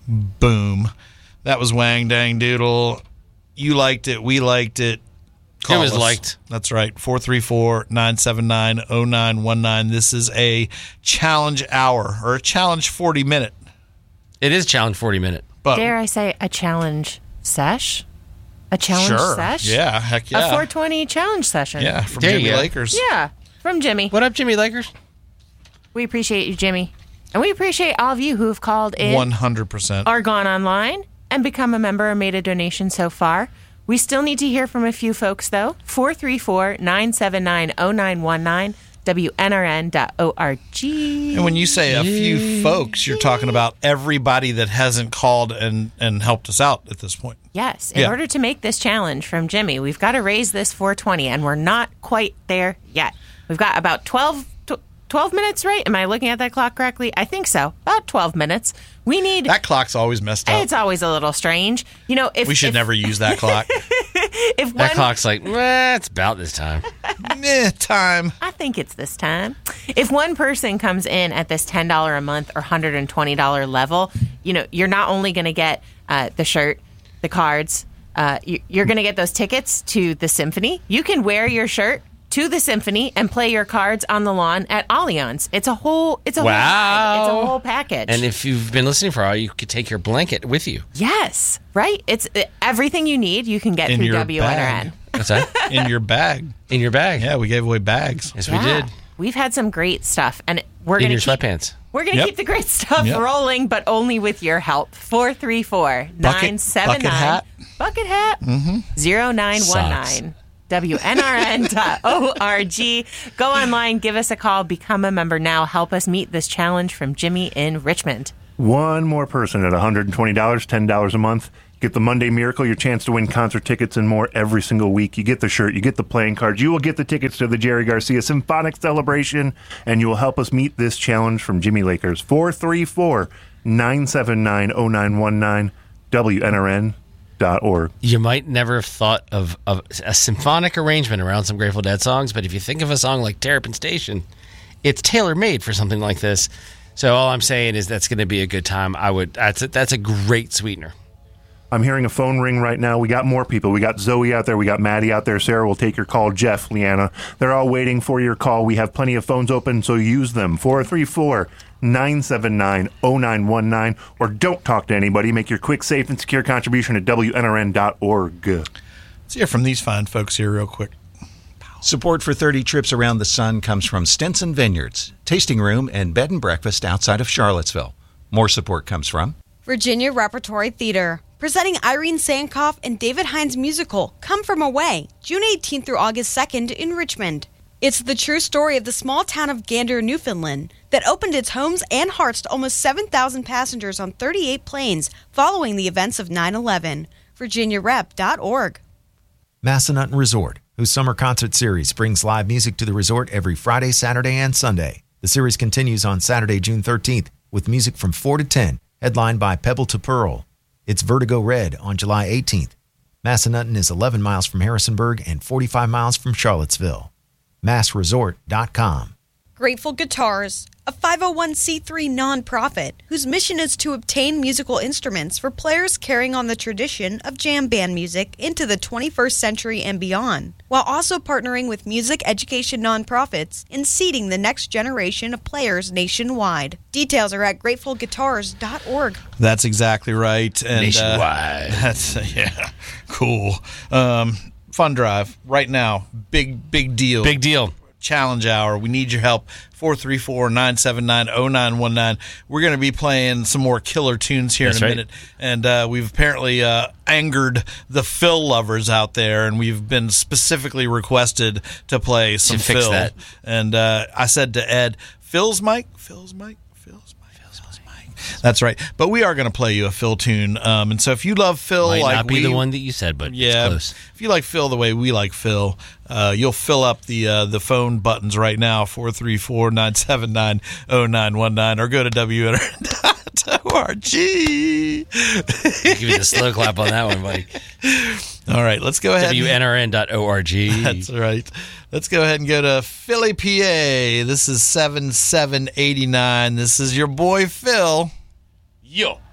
Boom. That was Wang Dang Doodle. You liked it. We liked it. It was liked. That's right. 434-979-0919. This is a challenge hour or a challenge 40-minute. It is challenge 40-minute. But dare I say a challenge sesh? A challenge sesh? Yeah, heck yeah. A 420 challenge session. Yeah, from Jimmy Lakers. Yeah, from Jimmy. What up, Jimmy Lakers? We appreciate you, Jimmy. And we appreciate all of you who have called in. 100%. Or gone online and become a member or made a donation so far. We still need to hear from a few folks, though. 434-979-0919, WNRN.org. And when you say a few folks, you're talking about everybody that hasn't called and helped us out at this point. Yes. In order to make this challenge from Jimmy, we've got to raise this 420, and we're not quite there yet. We've got about 12 minutes, right? Am I looking at that clock correctly? I think so. About 12 minutes. We need... That clock's always messed up. It's always a little strange. You know, we should never use that clock. That clock's like, it's about this time. Time. I think it's this time. If one person comes in at this $10 a month or $120 level, you know, you're not only going to get the shirt, the cards, you're going to get those tickets to the symphony. You can wear your shirt to the symphony and play your cards on the lawn at Allianz. It's a whole package. And if you've been listening for a while, you could take your blanket with you. Yes, right? It's everything you need you can get through WNRN. What's that? In your bag. In your bag. Yeah, we gave away bags. Yes, we did. We've had some great stuff, and we're going to sweatpants. We're going to keep the great stuff rolling, but only with your help. 434-979 Bucket Hat 0919. WNRN.org. Go online, give us a call, become a member now. Help us meet this challenge from Jimmy in Richmond. One more person at $120, $10 a month. You get the Monday Miracle, your chance to win concert tickets and more every single week. You get the shirt, you get the playing cards, you will get the tickets to the Jerry Garcia Symphonic Celebration, and you will help us meet this challenge from Jimmy Lakers. 434-979-0919, WNRN.org. You might never have thought of a symphonic arrangement around some Grateful Dead songs, but if you think of a song like Terrapin Station, it's tailor-made for something like this. So all I'm saying is that's going to be a good time. That's a great sweetener. I'm hearing a phone ring right now. We got more people. We got Zoe out there. We got Maddie out there. Sarah will take your call. Jeff, Leanna. They're all waiting for your call. We have plenty of phones open, so use them. 434-979-0919. Or don't talk to anybody. Make your quick, safe, and secure contribution at WNRN.org. Let's hear from these fine folks here real quick. Support for 30 Trips Around the Sun comes from Stinson Vineyards, tasting room and bed and breakfast outside of Charlottesville. More support comes from Virginia Repertory Theater, presenting Irene Sankoff and David Hines' musical, Come From Away, June 18th through August 2nd in Richmond. It's the true story of the small town of Gander, Newfoundland, that opened its homes and hearts to almost 7,000 passengers on 38 planes following the events of 9/11. VirginiaRep.org. Massanutten Resort, whose summer concert series brings live music to the resort every Friday, Saturday, and Sunday. The series continues on Saturday, June 13th, with music from 4 to 10, headlined by Pebble to Pearl. It's Vertigo Red on July 18th. Massanutten is 11 miles from Harrisonburg and 45 miles from Charlottesville. MassResort.com. Grateful Guitars, a 501c3 nonprofit whose mission is to obtain musical instruments for players carrying on the tradition of jam band music into the 21st century and beyond, while also partnering with music education nonprofits in seeding the next generation of players nationwide. Details are at gratefulguitars.org. That's exactly right. And, nationwide. That's cool. Fund drive right now. Big deal. Big deal. Challenge hour. We need your help. 434-979-0919. We're going to be playing some more killer tunes here in a minute. And we've apparently angered the Phil lovers out there, and we've been specifically requested to play some Phil. Fix that. And I said to Ed, Phil's mic. That's right. But we are going to play you a Phil tune. And so if you love Phil, might not be the one that you said, but it's close. If you like Phil the way we like Phil, you'll fill up the phone buttons right now, 434-979-0919, or go to WNRN.org. Give you the slow clap on that one, buddy. All right, let's go ahead. WNRN.org. That's right. Let's go ahead and go to Philly, PA. This is 7789. This is your boy, Phil. Yo.